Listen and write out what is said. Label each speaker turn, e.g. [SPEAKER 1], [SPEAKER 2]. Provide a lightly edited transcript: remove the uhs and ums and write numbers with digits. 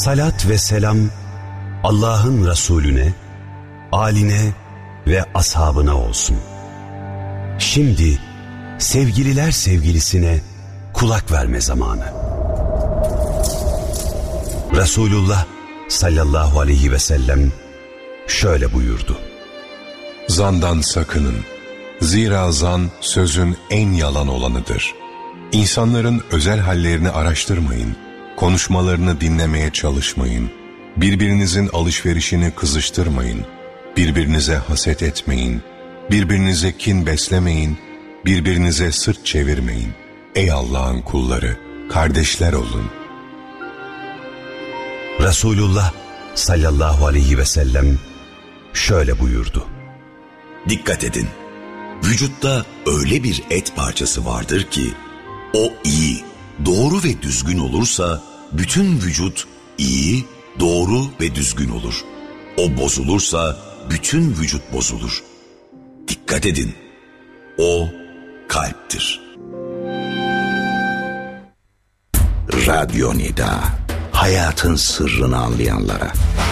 [SPEAKER 1] Salat ve selam Allah'ın Resulüne, âline ve ashabına olsun. Şimdi sevgililer sevgilisine kulak verme zamanı. Resulullah sallallahu aleyhi ve sellem şöyle buyurdu:
[SPEAKER 2] Zandan sakının. Zira zan sözün en yalan olanıdır. İnsanların özel hallerini araştırmayın. Konuşmalarını dinlemeye çalışmayın. Birbirinizin alışverişini kızıştırmayın. Birbirinize haset etmeyin. Birbirinize kin beslemeyin. Birbirinize sırt çevirmeyin. Ey Allah'ın kulları, kardeşler olun.
[SPEAKER 1] Resulullah sallallahu aleyhi ve sellem şöyle buyurdu:
[SPEAKER 3] Dikkat edin. Vücutta öyle bir et parçası vardır ki o iyi, doğru ve düzgün olursa bütün vücut iyi, doğru ve düzgün olur. O bozulursa bütün vücut bozulur. Dikkat edin. O kalptir.
[SPEAKER 4] Radyo Nida, hayatın sırrını anlayanlara.